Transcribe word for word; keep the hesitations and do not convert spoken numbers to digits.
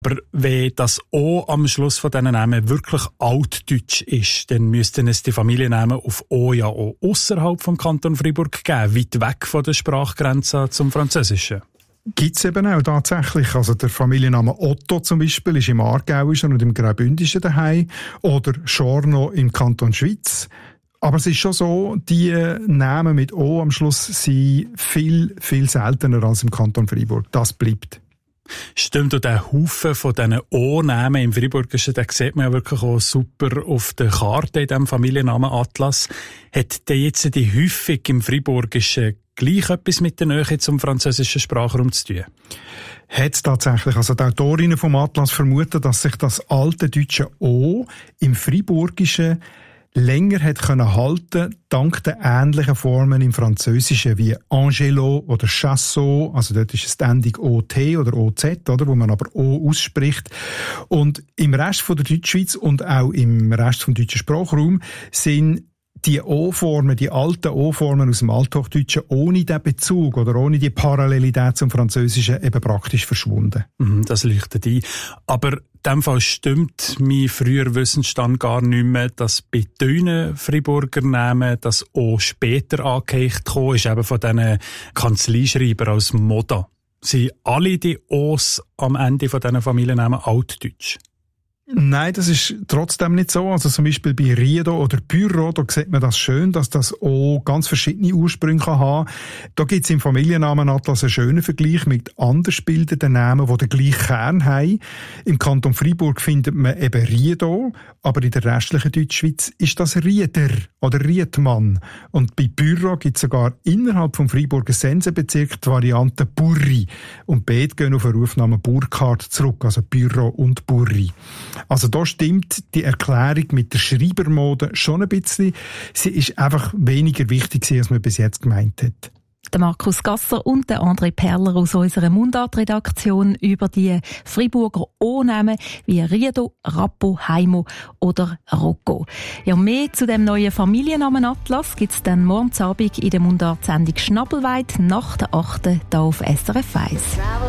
Aber wenn das O am Schluss von diesen Namen wirklich altdeutsch ist, dann müssten es die Familiennamen auf O ja auch ausserhalb vom Kanton Freiburg geben, weit weg von der Sprachgrenze zum Französischen. Gibt es eben auch tatsächlich. Also der Familienname Otto zum Beispiel ist im Aargauischen und im Graubündischen daheim oder Schorno im Kanton Schwyz. Aber es ist schon so, die Namen mit O am Schluss sind viel, viel seltener als im Kanton Freiburg. Das bleibt. Stimmt, und der Haufen von diesen O-Namen im Freiburgischen, den sieht man ja wirklich auch super auf der Karte in diesem Familiennamen-Atlas. Hat der jetzt die häufig im Freiburgischen gleich etwas mit der Nähe zum französischen Sprachraum zu tun? Hat es tatsächlich. Also die Autorinnen vom Atlas vermuten, dass sich das alte deutsche O im Freiburgischen länger hat können halten, dank der ähnlichen Formen im Französischen wie Angelo oder Chassot, also dort ist es ständig O T oder O Z, oder, wo man aber O ausspricht. Und im Rest von der Deutschschweiz und auch im Rest vom deutschen Sprachraum sind die O-Formen, die alten O-Formen aus dem Althochdeutschen ohne den Bezug oder ohne die Parallelität zum Französischen eben praktisch verschwunden. Mhm, das leuchtet ein. Aber in dem Fall stimmt mein früher Wissensstand gar nicht mehr, dass bei dünnen Freiburger Namen das O später angehängt gekommen ist, eben von diesen Kanzleischreibern aus Moda. Sind alle die O's am Ende von diesen Familiennamen altdeutsch? Nein, das ist trotzdem nicht so. Also zum Beispiel bei Riedo oder Büro, da sieht man das schön, dass das O ganz verschiedene Ursprünge kann haben. Da gibt es im Familiennamenatlas einen schönen Vergleich mit anders bildenden Namen, die den gleichen Kern haben. Im Kanton Freiburg findet man eben Riedo, aber in der restlichen Deutschschweiz ist das Rieder oder Riedmann. Und bei Büro gibt es sogar innerhalb vom Freiburger Sensenbezirk die Variante Burri. Und beide gehen auf den Rufnamen Burkhardt zurück, also Büro und Burri. Also da stimmt die Erklärung mit der Schreibermode schon ein bisschen. Sie ist einfach weniger wichtig, als man bis jetzt gemeint hat. Der Markus Gasser und der André Perler aus unserer Mundart-Redaktion über die Freiburger O-Namen wie Riedo, Rappo, Heimo oder Rocco. Ja, mehr zu dem neuen Familiennamenatlas gibt es dann morgen Abend in der Mundart-Sendung Schnabelweit nach der achten hier auf S R F eins.